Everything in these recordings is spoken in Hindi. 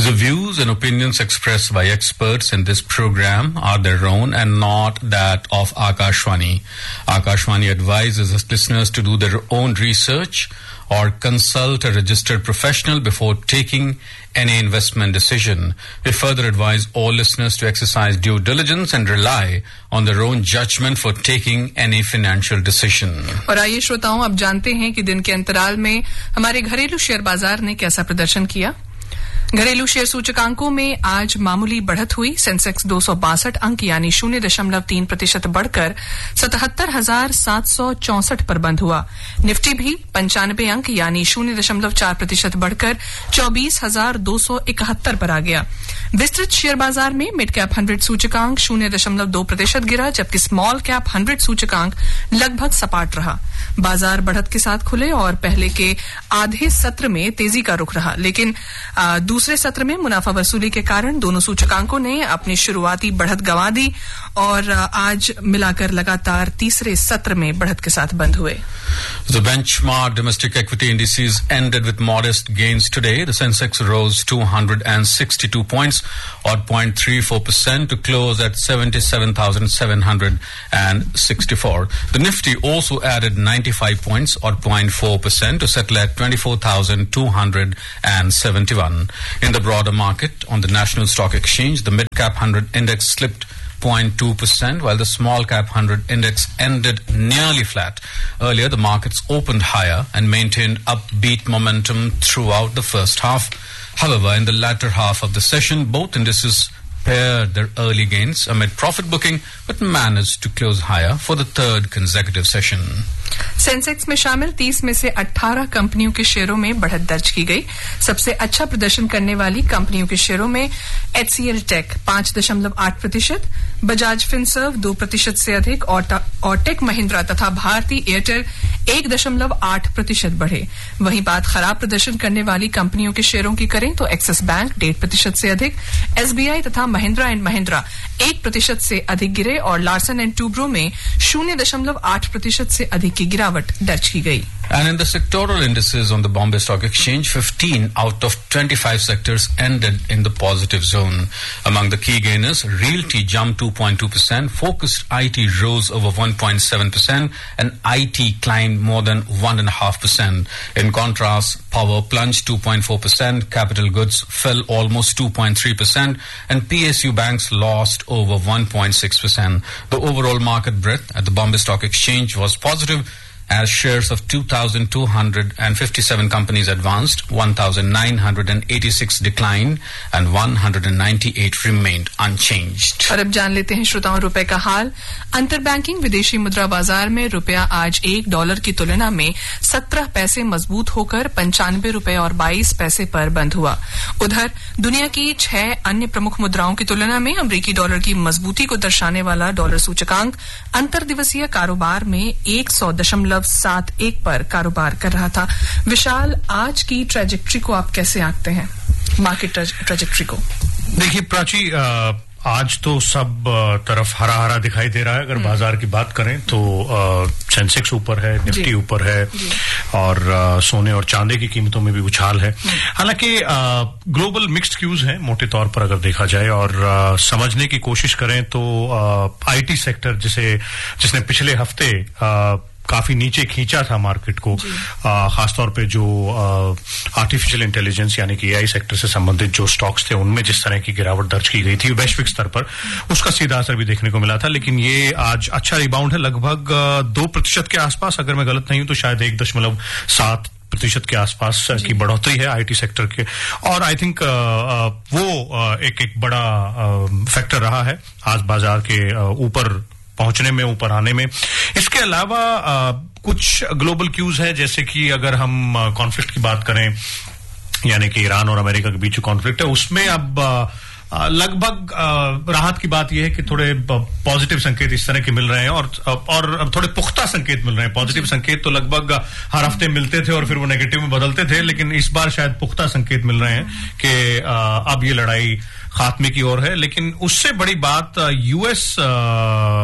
The views and opinions expressed by experts in this program are their own and not that of Akashvani. Akashvani advises its listeners to do their own research or consult a registered professional before taking any investment decision. We further advise all listeners to exercise due diligence and rely on their own judgment for taking any financial decision. और आइए श्रोताओं, अब जानते हैं कि दिन के अंतराल में हमारे घरेलू शेयर बाजार ने कैसा प्रदर्शन किया। घरेलू शेयर सूचकांकों में आज मामूली बढ़त हुई। सेंसेक्स 262 अंक यानी 0.3% बढ़कर 77,764 पर बंद हुआ। निफ्टी भी 95 अंक यानी 0.4% बढ़कर 24,271 पर आ गया। विस्तृत शेयर बाजार में मिड कैप 100 सूचकांक 0.2% गिरा, जबकि स्मॉल कैप 100 सूचकांक लगभग सपाट रहा। बाजार बढ़त के साथ खुले और पहले के आधे सत्र में तेजी का रुख रहा, लेकिन दूसरे सत्र में मुनाफा वसूली के कारण दोनों सूचकांकों ने अपनी शुरुआती बढ़त गंवा दी और आज मिलाकर लगातार तीसरे सत्र में बढ़त के साथ बंद हुए। The benchmark domestic equity indices ended with modest gains today. The Sensex rose 262 points or 0.34% to close at 77,764. The Nifty also added 95 points or 0.4% to settle at 24,271. In the broader market, on the National Stock Exchange, the mid-cap 100 index slipped 0.2%, while the small cap 100 index ended nearly flat. Earlier, the markets opened higher and maintained upbeat momentum throughout the first half. However, in the latter half of the session, both indices pared their early gains amid profit booking, but managed to close higher for the third consecutive session. Sensex में शामिल 30 में से 18 कंपनियों के शेयरों में बढ़त दर्ज की गई। सबसे अच्छा प्रदर्शन करने वाली कंपनियों के शेयरों में HCL टेक 5.8%, बजाज फिनसर्व 2% से अधिक और टेक महिंद्रा तथा भारती एयरटेल 1.8% बढ़े। वहीं बात खराब प्रदर्शन करने वाली कंपनियों के शेयरों की करें तो एक्सिस बैंक 1.5% से अधिक, SBI तथा महिंद्रा एंड महिंद्रा 1% से अधिक गिरे और लार्सन एंड टूब्रो में 0.8% से अधिक की गिरावट दर्ज की गई। And in the sectoral indices on the Bombay Stock Exchange, 15 out of 25 sectors ended in the positive zone. Among the key gainers, Realty jumped 2.2%, Focused IT rose over 1.7%, and IT climbed more than 1.5%. In contrast, Power plunged 2.4%, Capital Goods fell almost 2.3%, and PSU banks lost over 1.6%. The overall market breadth at the Bombay Stock Exchange was positive, as shares of 2,257 companies advanced, 1,986 declined, and 198 remained unchanged. और अब जान लेते हैं श्रोताओं रुपए का हाल। अंतर बैंकिंग विदेशी मुद्रा बाजार में रुपया आज $1 की तुलना में 17 पैसे मजबूत होकर 95 रुपए और 22 पैसे पर बंद हुआ। उधर दुनिया की 6 अन्य प्रमुख मुद्राओं की तुलना में अमेरिकी डॉलर की मजबूती को दर्शाने वाला डॉलर सूचकांक अंतर दिवसीय कारोबार में 100.71 पर कारोबार कर रहा था। विशाल, आज की ट्रेजेक्ट्री को आप कैसे आंकते हैं, मार्केट ट्रेजेक्ट्री को? देखिए प्राची, आज तो सब तरफ हरा हरा दिखाई दे रहा है। अगर बाजार की बात करें तो सेंसेक्स ऊपर है, निफ्टी ऊपर है और सोने और चांदी की कीमतों में भी उछाल है। हालांकि ग्लोबल मिक्स्ड क्यूज हैं मोटे तौर पर अगर देखा जाए, और समझने की कोशिश करें तो आईटी सेक्टर जिसने पिछले हफ्ते काफी नीचे खींचा था मार्केट को, खासतौर पे जो आर्टिफिशियल इंटेलिजेंस यानी कि एआई सेक्टर से संबंधित जो स्टॉक्स थे उनमें जिस तरह की गिरावट दर्ज की गई थी वैश्विक स्तर पर, उसका सीधा असर भी देखने को मिला था। लेकिन ये आज अच्छा रिबाउंड है, लगभग 2% के आसपास, अगर मैं गलत नहीं हूं तो शायद 1.7% के आसपास की बढ़ोतरी है आईटी सेक्टर के, और आई थिंक वो एक बड़ा फैक्टर रहा है आज बाजार के ऊपर पहुंचने में, ऊपर आने में। इसके अलावा कुछ ग्लोबल क्यूज है, जैसे कि अगर हम कॉन्फ्लिक्ट की बात करें, यानी कि ईरान और अमेरिका के बीच जो कॉन्फ्लिक्ट है, उसमें अब लगभग राहत की बात यह है कि थोड़े पॉजिटिव संकेत इस तरह के मिल रहे हैं और थोड़े पुख्ता संकेत मिल रहे हैं। पॉजिटिव संकेत तो लगभग हर हफ्ते मिलते थे और फिर वो नेगेटिव में बदलते थे, लेकिन इस बार शायद पुख्ता संकेत मिल रहे हैं कि अब ये लड़ाई खात्मे की ओर है। लेकिन उससे बड़ी बात यूएस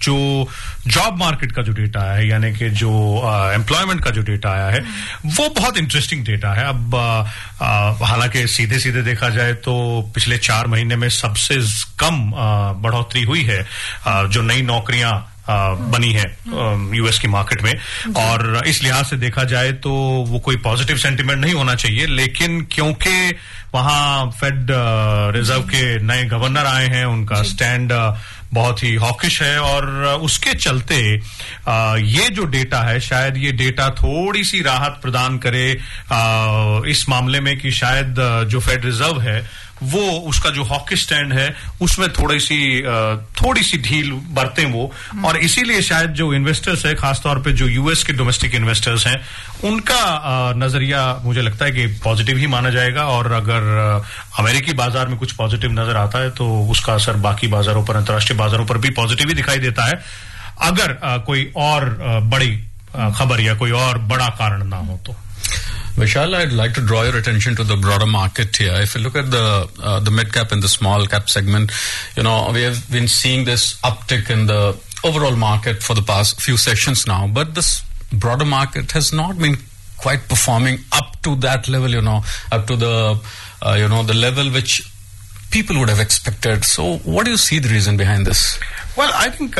जो जॉब मार्केट का जो डेटा है, यानी कि जो एम्प्लॉयमेंट का जो डेटा आया है, वो बहुत इंटरेस्टिंग डेटा है। अब हालांकि सीधे सीधे देखा जाए तो पिछले 4 महीने में सबसे कम बढ़ोतरी हुई है जो नई नौकरियां बनी है यूएस की मार्केट में, और इस लिहाज से देखा जाए तो वो कोई पॉजिटिव सेंटिमेंट नहीं होना चाहिए। लेकिन क्योंकि वहां फेड रिजर्व के नए गवर्नर आए हैं, उनका स्टैंड बहुत ही हॉकिश है, और उसके चलते ये जो डेटा है, शायद ये डेटा थोड़ी सी राहत प्रदान करे इस मामले में कि शायद जो फेड रिजर्व है वो उसका जो हॉकिश स्टैंड है उसमें थोड़ी सी ढील बरतें वो, और इसीलिए शायद जो इन्वेस्टर्स है, खासतौर पे जो यूएस के डोमेस्टिक इन्वेस्टर्स हैं, उनका नजरिया मुझे लगता है कि पॉजिटिव ही माना जाएगा। और अगर अमेरिकी बाजार में कुछ पॉजिटिव नजर आता है तो उसका असर बाकी बाजारों पर, अंतर्राष्ट्रीय बाजारों पर भी पॉजिटिव ही दिखाई देता है, अगर कोई और बड़ी खबर या कोई और बड़ा कारण ना हो तो। Vishal, I'd like to draw your attention to the broader market here. If you look at the mid cap and the small cap segment, we have been seeing this uptick in the overall market for the past few sessions now. But this broader market has not been quite performing up to that level, up to the level which people would have expected. So, what do you see the reason behind this? Well, I think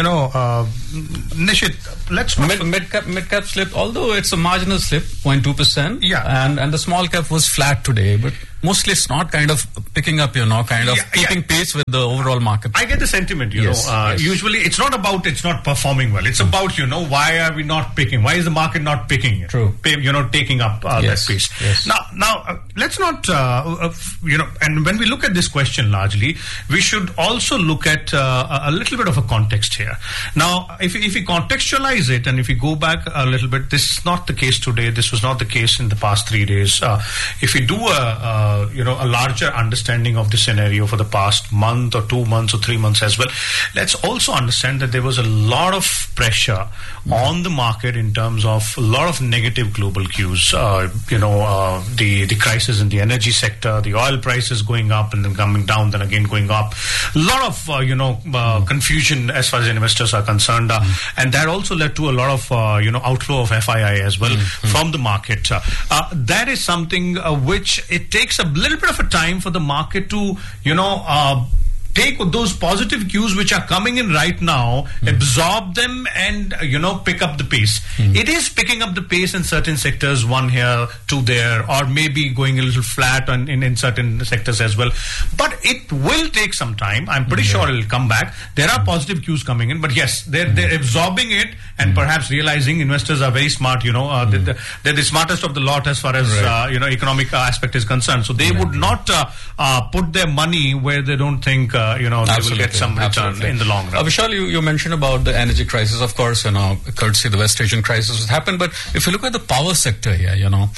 Nishit, let's mid cap slip, although it's a marginal slip, 0.2%. Yeah, and the small cap was flat today, but mostly it's not kind of picking up, keeping pace with the overall market. I get the sentiment, yes. Usually it's not about it's not performing well. It's about, why are we not picking? Why is the market not picking it? True. Taking up that pace. Yes. Now, let's not, and when we look at this question largely, we should also look at a little bit of a context here. Now, if we contextualize it, and if we go back a little bit, this is not the case today. This was not the case in the past 3 days. If we do a larger understanding of the scenario for the past month or 2 months or 3 months as well, let's also understand that there was a lot of pressure on the market in terms of a lot of negative global cues. The crisis in the energy sector, the oil prices going up and then coming down, then again going up. A lot of confusion as far as investors are concerned, and that also led to a lot of outflow of FII as well from the market. That is something which it takes a little bit of a time for the market to take those positive cues which are coming in right now, absorb them, and pick up the pace. It is picking up the pace in certain sectors, one here, two there, or maybe going a little flat in certain sectors as well. But it will take some time. I'm pretty sure it'll come back. There are positive cues coming in, but yes, they're absorbing it and perhaps realizing investors are very smart. They're the smartest of the lot as far as economic aspect is concerned. So they would not put their money where they don't think they will get some return in the long run. Vishal, you mentioned about the energy crisis. Of course, courtesy the West Asian crisis has happened. But if you look at the power sector here,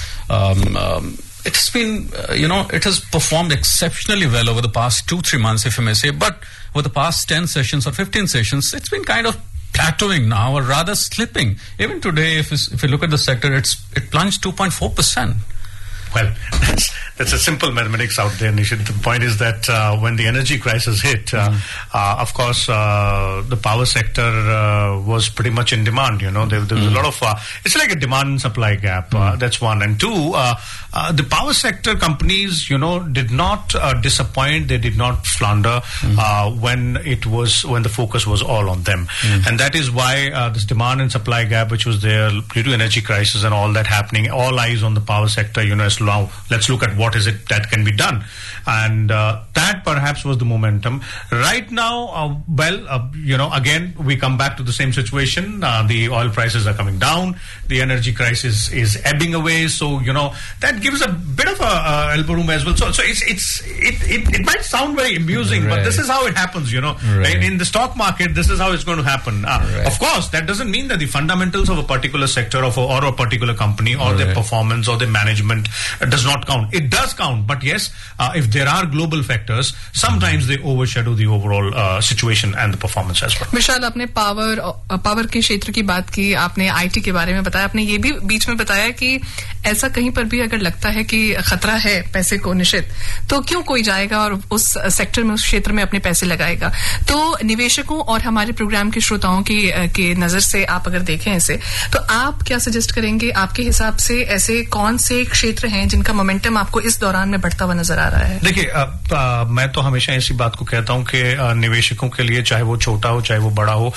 it's been, it has performed exceptionally well over the past 2-3 months, if you may say. But over the past 10 sessions or 15 sessions, it's been kind of plateauing now, or rather slipping. Even today, if you look at the sector, it plunged 2.4%. Well, that's a simple mathematics out there, Nishit. The point is that when the energy crisis hit, of course, the power sector was pretty much in demand. There was a lot of, it's like a demand and supply gap. That's one. And two, the power sector companies, did not disappoint. They did not flounder when the focus was all on them. And that is why this demand and supply gap, which was there due to energy crisis and all that happening, all eyes on the power sector, now let's look at what is it that can be done. And that perhaps was the momentum. Right now, again, we come back to the same situation. The oil prices are coming down. The energy crisis is ebbing away. So, that gives a bit of a elbow room as well. So it might sound very amusing, but this is how it happens, Right. In the stock market, this is how it's going to happen. Of course, that doesn't mean that the fundamentals of a particular sector or a particular company or their performance or their management does not count. It does count, but yes, if there are global factors, sometimes they overshadow the overall situation and the performance as well. विशाल, आपने पावर के क्षेत्र की बात की, आपने आईटी के बारे में बताया, आपने ये भी बीच में बताया कि ऐसा कहीं पर भी अगर लगता है कि खतरा है पैसे को निश्चित, तो क्यों कोई जाएगा और उस सेक्टर में, उस क्षेत्र में अपने पैसे लगाएगा? तो निवेशकों और हमारे प्रोग्राम के श्रोताओं की नजर से आप अगर देखें इसे, तो आप क्या सजेस्ट करेंगे? आपके हिसाब से ऐसे कौन से क्षेत्र हैं जिनका मोमेंटम आपको इस दौरान में बढ़ता हुआ नजर आ रहा है? देखिए, मैं तो हमेशा ऐसी बात को कहता हूं कि निवेशकों के लिए, चाहे वो छोटा हो चाहे वो बड़ा हो,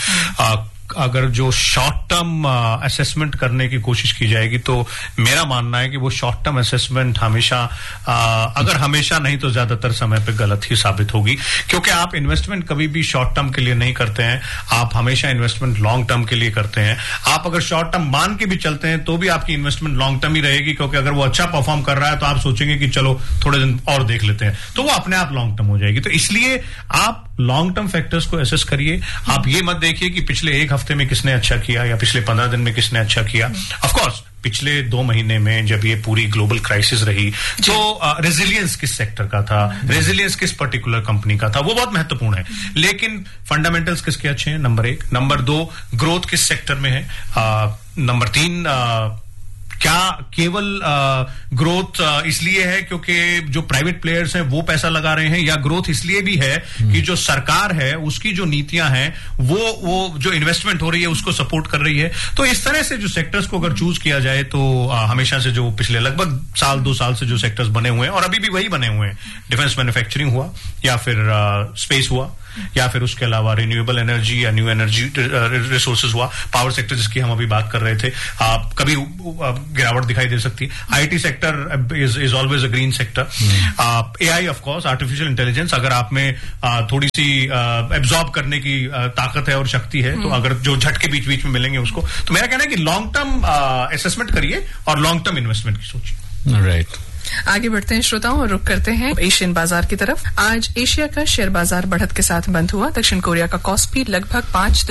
अगर जो शॉर्ट टर्म असेसमेंट करने की कोशिश की जाएगी, तो मेरा मानना है कि वो शॉर्ट टर्म असेसमेंट हमेशा, अगर हमेशा नहीं तो ज्यादातर समय पे गलत ही साबित होगी, क्योंकि आप इन्वेस्टमेंट कभी भी शॉर्ट टर्म के लिए नहीं करते हैं, आप हमेशा इन्वेस्टमेंट लॉन्ग टर्म के लिए करते हैं। आप अगर शॉर्ट टर्म मान के भी चलते हैं तो भी आपकी इन्वेस्टमेंट लॉन्ग टर्म ही रहेगी, क्योंकि अगर वो अच्छा परफॉर्म कर रहा है तो आप सोचेंगे कि चलो थोड़े दिन और देख लेते हैं, तो वो अपने आप लॉन्ग टर्म हो जाएगी। तो इसलिए आप लॉन्ग टर्म फैक्टर्स को एसेस करिए। आप ये मत देखिए कि पिछले एक हफ्ते में किसने अच्छा किया या पिछले 15 दिन में किसने अच्छा किया। ऑफ कोर्स पिछले 2 महीने में जब ये पूरी ग्लोबल क्राइसिस रही, तो रेजिलियंस किस सेक्टर का था, रेजिलियंस किस पर्टिकुलर कंपनी का था, वो बहुत महत्वपूर्ण है। लेकिन फंडामेंटल्स किसके अच्छे हैं, नंबर 1। नंबर 2, ग्रोथ किस सेक्टर में है। नंबर 3, क्या केवल ग्रोथ इसलिए है क्योंकि जो प्राइवेट प्लेयर्स हैं वो पैसा लगा रहे हैं, या ग्रोथ इसलिए भी है कि जो सरकार है उसकी जो नीतियां हैं वो जो इन्वेस्टमेंट हो रही है उसको सपोर्ट कर रही है। तो इस तरह से जो सेक्टर्स को अगर चूज किया जाए, तो हमेशा से जो पिछले लगभग 2 साल से जो सेक्टर्स बने हुए हैं और अभी भी वही बने हुए हैं, डिफेंस मैन्युफैक्चरिंग हुआ, या फिर स्पेस हुआ, या फिर उसके अलावा रिन्यूएबल एनर्जी या न्यू एनर्जी रिसोर्सेज हुआ, पावर सेक्टर जिसकी हम अभी बात कर रहे थे, कभी गिरावट दिखाई दे सकती है। IT sector is always a green sector. AI of course, artificial intelligence, अगर आप में थोड़ी सी एब्जॉर्ब करने की ताकत है और शक्ति है, तो अगर जो झटके बीच बीच में मिलेंगे उसको, तो मेरा कहना है कि लॉन्ग टर्म असेसमेंट करिए और लॉन्ग टर्म इन्वेस्टमेंट की सोचिए। राइट। आगे बढ़ते हैं श्रोताओं और रुक करते हैं एशियन बाजार की तरफ। आज एशिया का शेयर बाजार बढ़त के साथ बंद हुआ। दक्षिण कोरिया का कॉस्पी लगभग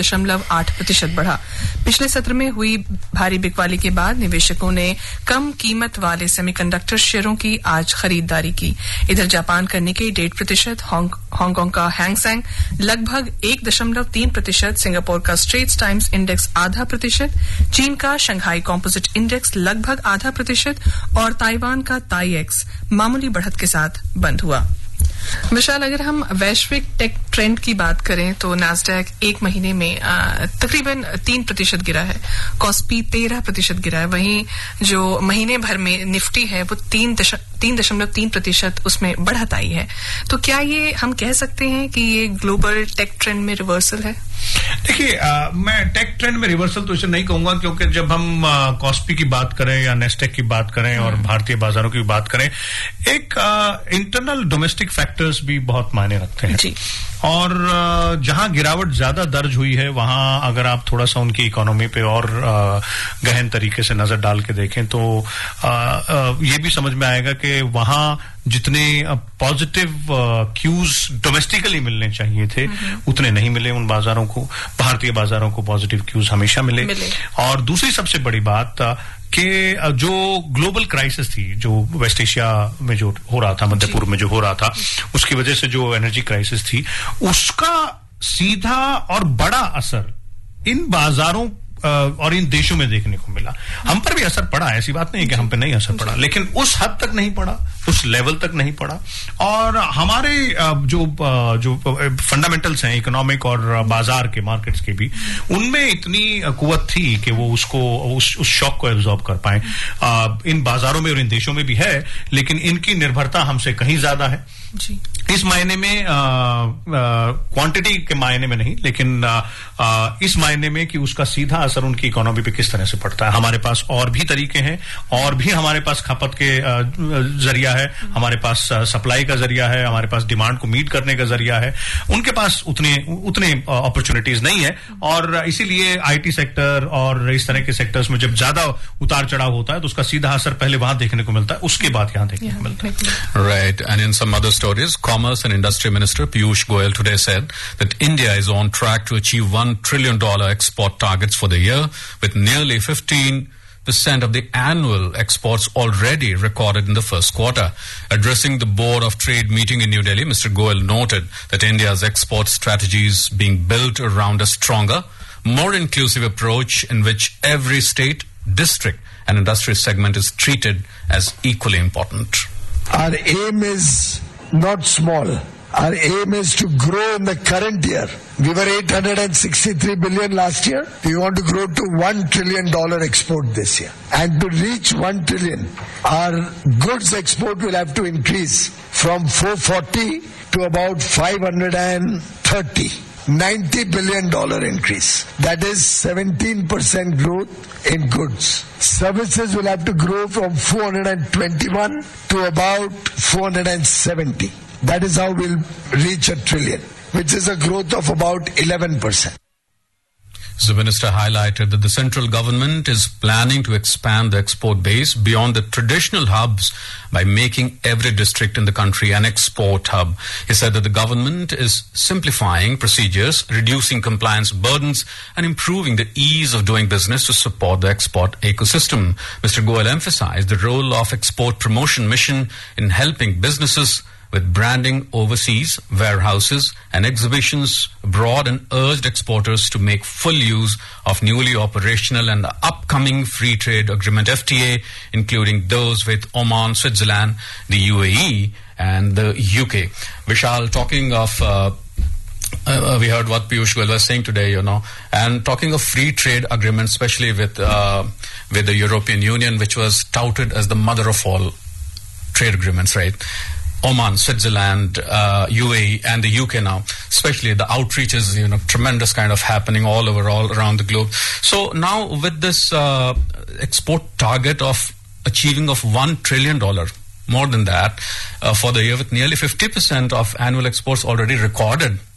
5.8% बढ़ा। पिछले सत्र में हुई भारी बिकवाली के बाद निवेशकों ने कम कीमत वाले सेमीकंडक्टर शेयरों की आज खरीदारी की। इधर जापान का निक्केई 1.5%, हांगकांग का हैंगसेंग लगभग 1.3%, सिंगापुर का स्ट्रेट्स टाइम्स इंडेक्स 0.5%, चीन का शंघाई कॉम्पोजिट इंडेक्स लगभग 0.5% और ताइवान का ताईएक्स मामूली बढ़त के साथ बंद हुआ। विशाल, अगर हम वैश्विक टेक ट्रेंड की बात करें तो नैस्डैक एक महीने में तकरीबन 3% गिरा है, कॉस्पी 13% गिरा है, वहीं जो महीने भर में निफ्टी है वो 3.3% उसमें बढ़त आई है। तो क्या ये हम कह सकते हैं कि ये ग्लोबल टेक ट्रेंड में रिवर्सल है? देखिए, मैं टेक ट्रेंड में रिवर्सल तो इसे नहीं कहूंगा, क्योंकि जब हम कॉस्पी की बात करें या नेस्टेक की बात करें और भारतीय बाजारों की बात करें, एक इंटरनल डोमेस्टिक फैक्टर्स भी बहुत मायने रखते हैं जी। और जहां गिरावट ज्यादा दर्ज हुई है, वहां अगर आप थोड़ा सा उनकी इकोनॉमी पे और गहन तरीके से नजर डाल के देखें, तो ये भी समझ में आएगा कि वहां जितने पॉजिटिव क्यूज डोमेस्टिकली मिलने चाहिए थे उतने नहीं मिले उन बाजारों को। भारतीय बाजारों को पॉजिटिव क्यूज हमेशा मिले। और दूसरी सबसे बड़ी बात कि जो ग्लोबल क्राइसिस थी, जो वेस्ट एशिया में जो हो रहा था, मध्य पूर्व में जो हो रहा था, उसकी वजह से जो एनर्जी क्राइसिस थी, उसका सीधा और बड़ा असर इन बाजारों और इन देशों में देखने को मिला। हम पर भी असर पड़ा, ऐसी बात नहीं है कि हम पे नहीं असर पड़ा, लेकिन उस हद तक नहीं पड़ा, उस लेवल तक नहीं पड़ा। और हमारे जो फंडामेंटल्स हैं इकोनॉमिक और बाजार के, मार्केट्स के भी, उनमें इतनी कुव्वत थी कि वो उस शॉक को एब्जॉर्ब कर पाए। इन बाजारों में और इन देशों में भी है, लेकिन इनकी निर्भरता हमसे कहीं ज्यादा है जी। इस मायने में क्वांटिटी के मायने में नहीं, लेकिन इस मायने में कि उसका सीधा असर उनकी इकोनॉमी पे किस तरह से पड़ता है। हमारे पास और भी तरीके हैं, और भी हमारे पास खपत के जरिया है, हमारे पास सप्लाई का जरिया है, हमारे पास डिमांड को मीट करने का जरिया है। उनके पास उतने अपॉर्चुनिटीज नहीं है, और इसीलिए आईटी सेक्टर और इस तरह के सेक्टर्स में जब ज्यादा उतार चढ़ाव होता है तो उसका सीधा असर पहले वहां देखने को मिलता है, उसके बाद यहां देखने को मिलता है। Right. And in some other stories, Commerce and Industry Minister Piyush Goyal today said that India is on track to achieve $1 trillion export targets for the year, with nearly 15% of the annual exports already recorded in the first quarter. Addressing the Board of Trade meeting in New Delhi, Mr. Goyal noted that India's export strategy is being built around a stronger, more inclusive approach in which every state, district and industry segment is treated as equally important. Our aim is not small. Our aim is to grow in the current year. We were $863 billion last year. We want to grow to $1 trillion export this year. And to reach $1 trillion, our goods export will have to increase from 440 to about 530. $90 billion increase. That is 17% growth in goods. Services will have to grow from 421 to about 470. That is how we'll reach $1 trillion, which is a growth of about 11%. The minister highlighted that the central government is planning to expand the export base beyond the traditional hubs by making every district in the country an export hub. He said that the government is simplifying procedures, reducing compliance burdens, and improving the ease of doing business to support the export ecosystem. Mr. Goel emphasized the role of Export Promotion Mission in helping businesses with branding overseas, warehouses and exhibitions abroad, and urged exporters to make full use of newly operational and the upcoming free trade agreement FTA, including those with Oman, Switzerland, the UAE and the UK. Vishal, talking of we heard what Piyush Goel was saying today, and talking of free trade agreements, especially with the European Union, which was touted as the mother of all trade agreements, right? Oman, Switzerland, UAE, and the UK now, especially the outreach is, tremendous kind of happening all around the globe. So now with this export target of achieving of $1 trillion, more than that, for the year, with nearly 50% of annual exports already recorded